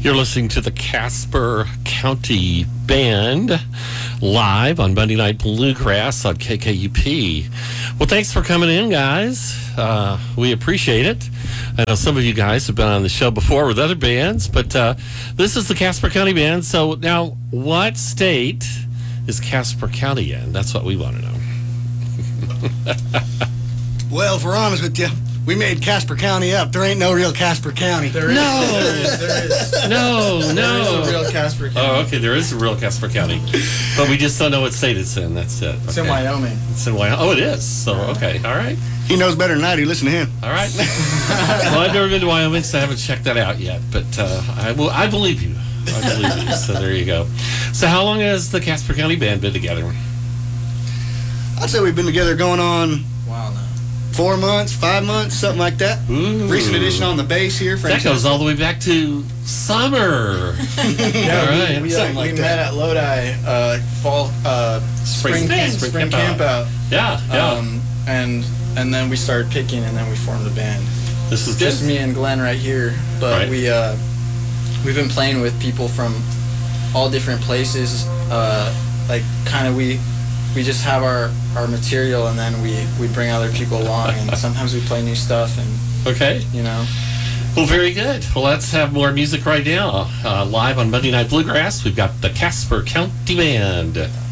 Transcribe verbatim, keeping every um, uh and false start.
You're listening to the Casper County Band live on Monday Night Bluegrass on K K U P. Well, thanks for coming in, guys. Uh, we appreciate it. I know some of you guys have been on the show before with other bands, but uh, this is the Casper County Band. So now, what state is Casper County in? That's what we want to know. Well, if we're honest with you, we made Casper County up. There ain't no real Casper County. There is. No. There is. There is. No, There no. is a real Casper County. Oh, okay, there is a real Casper County. But we just don't know what state it's in. That's it. It's Okay. in Wyoming. It's in Wyoming. Oh, it is. So, okay. All right. He knows better than I do. Listen to him. All right. Well, I've never been to Wyoming, so I haven't checked that out yet. But uh, I will. I believe you. I believe you. So there you go. So how long has the Casper County Band been together? I'd say we've been together going on Wow, no. four months, five months, something like that. Ooh. Recent addition on the bass here. That goes all the way back to summer. Yeah, All we, right. we, uh, Something like we that. met at Lodi, uh, fall, uh, spring, Spring camp, spring spring camp camp out. Yeah, yeah. Um, and and then we started picking, and then we formed a band. this is Just good. me and Glenn right here, but Right. we uh, we've been playing with people from all different places. Uh, like kind of we we just have our, our material, and then we, we bring other people along, and sometimes we play new stuff, and Okay. you know. Well, very good. Well, let's have more music right now. Uh, live on Monday Night Bluegrass, we've got the Casper County Band.